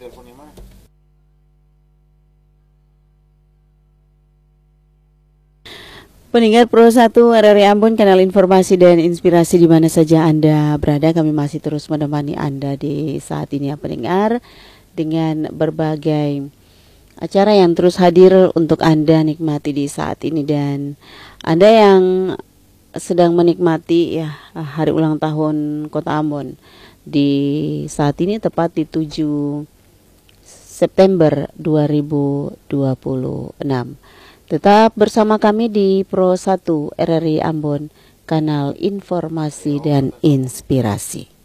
telepon yang mana? Pendengar Pro 1 RRI Ambon, kanal informasi dan inspirasi di mana saja Anda berada. Kami masih terus menemani Anda di saat ini ya pendengar, dengan berbagai acara yang terus hadir untuk Anda nikmati di saat ini. Dan Anda yang sedang menikmati ya hari ulang tahun Kota Ambon di saat ini, tepat di 7 September 2026. Tetap bersama kami di Pro 1 RRI Ambon, kanal informasi dan inspirasi.